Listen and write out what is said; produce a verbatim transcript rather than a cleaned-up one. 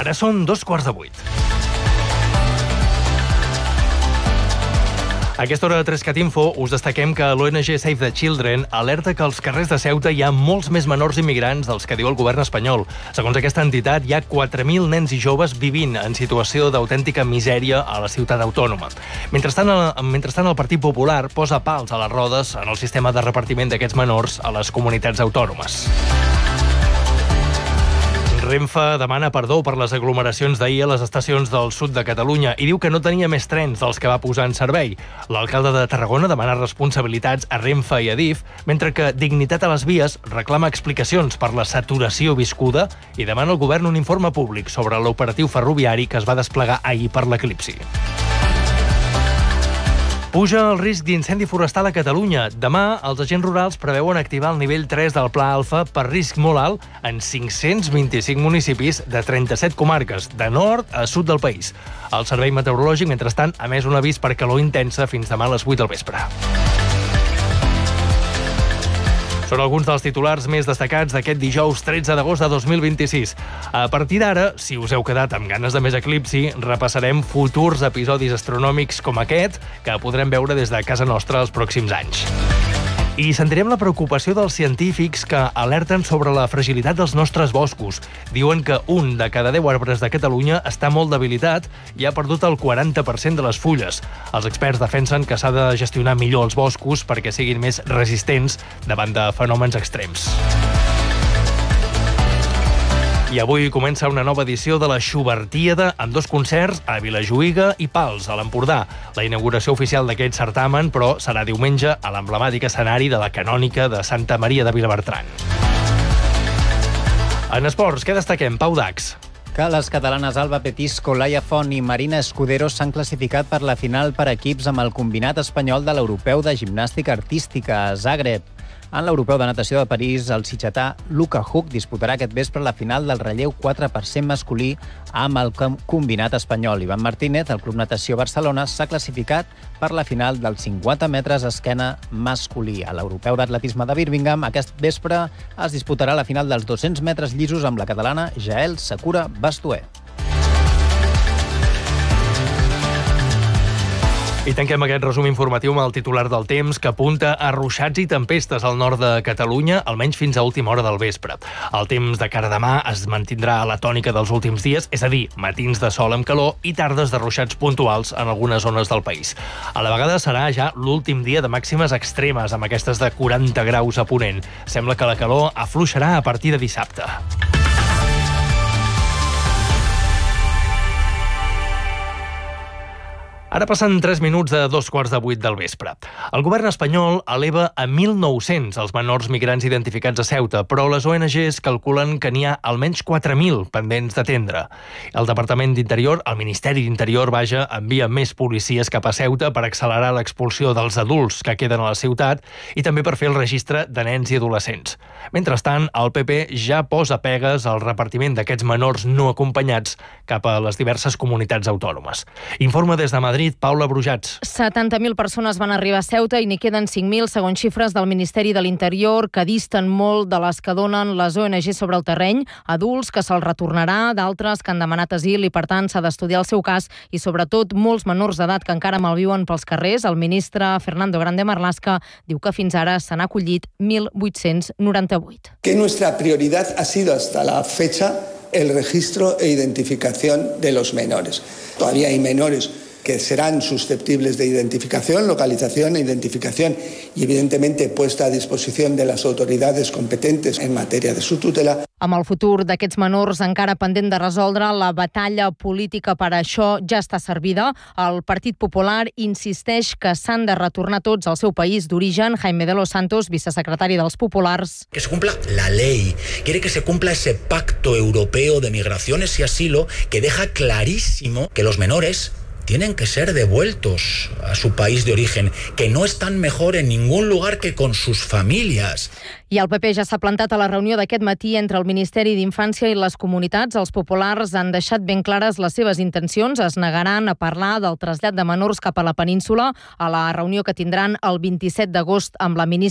Ara són dos quarts de vuit. A aquesta hora de Trescat Info us destaquem que l'O N G Save the Children alerta que als carrers de Ceuta hi ha molts més menors immigrants dels que diu el govern espanyol. Segons aquesta entitat, hi ha quatre mil nens i joves vivint en situació d'autèntica misèria a la ciutat autònoma. Mentrestant, mentrestant, el Partit Popular posa pals a les rodes en el sistema de repartiment d'aquests menors a les comunitats autònomes. Renfe demana perdó per les aglomeracions d'ahir a les estacions del sud de Catalunya i diu que no tenia més trens dels que va posar en servei. L'alcalde de Tarragona demana responsabilitats a Renfe i a D I F, mentre que Dignitat a les Vies reclama explicacions per la saturació viscuda i demana al govern un informe públic sobre l'operatiu ferroviari que es va desplegar ahir per l'eclipsi. Puja el risc d'incendi forestal a Catalunya. Demà, els agents rurals preveuen activar el nivell tres del Pla Alfa per risc molt alt en cinc-cents vint-i-cinc municipis de trenta-set comarques, de nord a sud del país. El Servei Meteorològic, mentrestant, ha emès un avís per calor intensa fins demà a les vuit del vespre. Són alguns dels titulars més destacats d'aquest dijous tretze d'agost de dos mil vint-i-sis. A partir d'ara, si us heu quedat amb ganes de més eclipsi, repassarem futurs episodis astronòmics com aquest, que podrem veure des de casa nostra els pròxims anys. I sentirem la preocupació dels científics que alerten sobre la fragilitat dels nostres boscos. Diuen que un de cada deu arbres de Catalunya està molt debilitat i ha perdut el quaranta per cent de les fulles. Els experts defensen que s'ha de gestionar millor els boscos perquè siguin més resistents davant de fenòmens extrems. I avui comença una nova edició de la Schubertíada amb dos concerts a Vilajuïga i Pals, a l'Empordà. La inauguració oficial d'aquest certamen, però, serà diumenge a l'emblemàtic escenari de la Canònica de Santa Maria de Vilabertran. En esports, què destaquem? Pau Dax. Que les catalanes Alba Petisco, Laia Font i Marina Escudero s'han classificat per la final per equips amb el combinat espanyol de l'Europeu de Gimnàstica Artística a Zagreb. En l'Europeu de Natació de París, el sitgetà Luka Huck disputarà aquest vespre la final del relleu quatre per cent masculí amb el combinat espanyol. Ivan Martínez, del Club Natació Barcelona, s'ha classificat per la final dels cinquanta metres esquena masculí. A l'Europeu d'Atletisme de Birmingham, aquest vespre es disputarà la final dels dos-cents metres llisos amb la catalana Jael Sakura Bastué. I tanquem aquest resum informatiu amb el titular del temps que apunta a ruixats i tempestes al nord de Catalunya, almenys fins a última hora del vespre. El temps de cara a demà es mantindrà a la tònica dels últims dies, és a dir, matins de sol amb calor i tardes de ruixats puntuals en algunes zones del país. A la vegada serà ja l'últim dia de màximes extremes, amb aquestes de quaranta graus a ponent. Sembla que la calor afluixarà a partir de dissabte. Ara passen tres minuts de dos quarts de vuit del vespre. El govern espanyol eleva a mil nou-cents els menors migrants identificats a Ceuta, però les O N Ges calculen que n'hi ha almenys quatre mil pendents d'atendre. El Departament d'Interior, el Ministeri d'Interior, vaja, envia més policies cap a Ceuta per accelerar l'expulsió dels adults que queden a la ciutat i també per fer el registre de nens i adolescents. Mentrestant, el P P ja posa pegues al repartiment d'aquests menors no acompanyats cap a les diverses comunitats autònomes. Informa des de Madrid Paula Brujats. setanta mil persones van arribar a Ceuta i n'hi queden cinc mil, segons xifres del Ministeri de l'Interior, que disten molt de les que donen les O N G sobre el terreny. Adults que se'ls retornarà, d'altres que han demanat asil i, per tant, s'ha d'estudiar el seu cas i, sobretot, molts menors d'edat que encara malviuen pels carrers. El ministre Fernando Grande Marlaska diu que fins ara s'han acollit mil vuit-cents noranta-vuit. Que nuestra prioridad ha sido hasta la fecha el registro e identificación de los menores. Todavía hay menores que serán susceptibles de identificación, localización e identificación y, evidentemente, puesta a disposición de las autoridades competentes en materia de su tutela. Amb el futur d'aquests menors encara pendent de resoldre, la batalla política per a això ja està servida. El Partit Popular insisteix que s'han de retornar tots al seu país d'origen. Jaime de los Santos, vicesecretari dels Populars. Que se cumpla la ley. Quiere que se cumpla ese pacto europeo de migraciones y asilo que deja clarísimo que los menores tienen que ser devueltos a su país de origen, que no están mejor en ningún lugar que con sus familias. I el P P ja s'ha plantat a la reunió d'aquest matí entre el Ministeri d'Infància i les comunitats. Els populars han deixat ben clares les seves intencions. Es negaran a parlar del trasllat de menors cap a la península a la reunió que tindran el vint-i-set d'agost amb la ministra